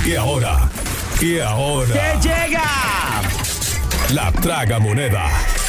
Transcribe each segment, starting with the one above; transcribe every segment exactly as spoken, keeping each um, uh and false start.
Y ahora, y ahora. ¡Que llega! La tragamoneda.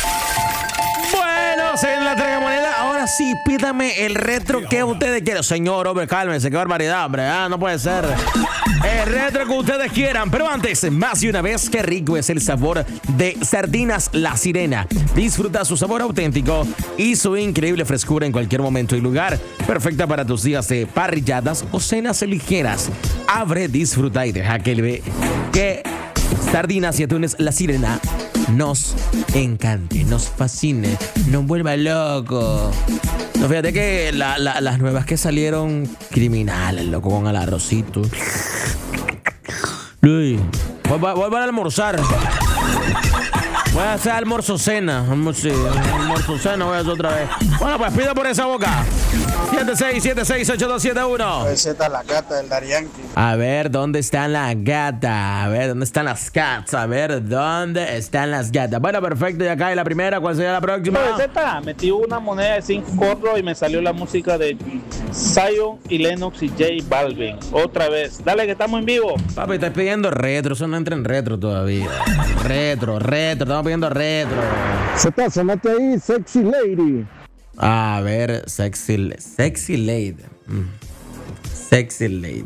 Buenos en la tragamoneda. Ahora sí, pídame el retro que ustedes quieran. Señor, hombre, cálmense, qué barbaridad, hombre. Ah, no puede ser. El retro que ustedes quieran. Pero antes, más de una vez, qué rico es el sabor de Sardinas La Sirena. Disfruta su sabor auténtico y su increíble frescura en cualquier momento y lugar. Perfecta para tus días de parrilladas o cenas ligeras. Abre, disfruta y deja que, le, que Sardinas y Atunes La Sirena nos encante, nos fascine, nos vuelva loco. No, fíjate que la, la, las nuevas que salieron, criminales, loco, con el arrocito. Uy, voy, voy, voy a almorzar. Voy a hacer almuerzo cena. Sí, almuerzo cena voy a hacer otra vez. Bueno, pues pida por esa boca. siete seis siete seis ocho dos siete uno. Esa está la gata del Daddy Yankee. A ver, ¿dónde están las gatas? A ver, ¿dónde están las cats? A ver, ¿dónde están las gatas? Bueno, perfecto. Y acá hay la primera. ¿Cuál sería la próxima? Z, metí una moneda de cinco corros y me salió la música de Zion y Lennox y J Balvin. Otra vez. Dale, que estamos en vivo. Papi, estás pidiendo retro. Eso no entra en retro todavía. Retro, retro. Estamos pidiendo retro. Z, sonate ahí, Sexy Lady. A ver, sexy, sexy lady. Mm. Sexy lady.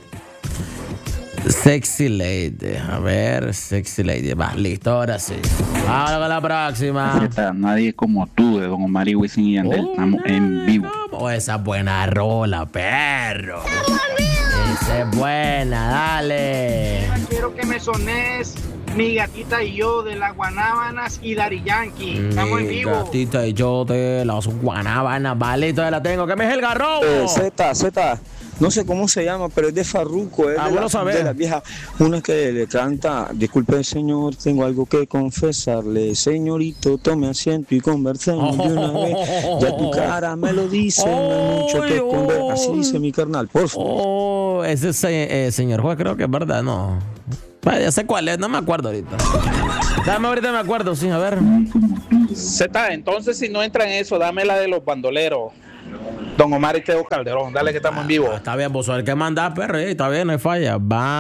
Sexy lady. A ver, sexy lady. Va, listo, ahora sí. Vamos con la próxima. Z, nadie como tú, de Don Omar y Wisin y Yandel. Oh, Estamos en vivo. Oh, esa es buena rola, perro. Esa es buena, dale. Quiero que me sones Mi Gatita y Yo de las Guanábanas y Daddy Yankee. Estamos en vivo. Mi Gatita y Yo de las Guanábanas. Vale, todavía la tengo. ¿Qué me es el garrobo? Eh, Z, Z, no sé cómo se llama, pero es de Farruko. Es Ah, de, vos la, lo sabés. de la vieja. Una que le canta: disculpe, señor, tengo algo que confesarle. Señorito, tome asiento y conversemos de una vez. Ya tu cara me lo dice, no hay mucho que esconder. Así dice mi carnal, por favor. Oh, ese eh, señor juez, creo que es verdad, no. Vaya, ya sé cuál es, no me acuerdo ahorita. Dame ahorita me acuerdo, sí, a ver. Z, entonces si no entra en eso, dame la de los bandoleros. Don Omar y Teo Calderón. Dale, que estamos Ah, en vivo. Está bien, vos sabés que mandar, perro, eh, está bien, no hay falla.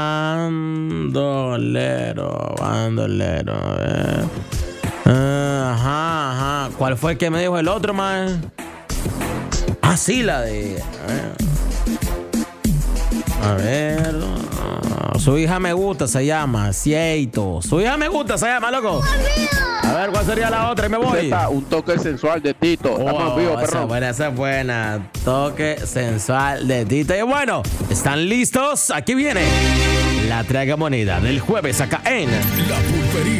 Bandolero, bandolero, a ver. Ah, ajá, ajá. ¿Cuál fue el que me dijo el otro, man? Ah, sí, la de... A ver... A ver... Su hija me gusta, se llama Cieito. Su hija me gusta, se llama, loco. A ver, ¿cuál sería la otra? Y me voy. Z, un toque sensual de Tito. Estamos en vivo, esa perro. es buena, esa es buena. Toque sensual de Tito. Y bueno, ¿están listos? Aquí viene la tragamoneda del jueves acá en La Pulpería.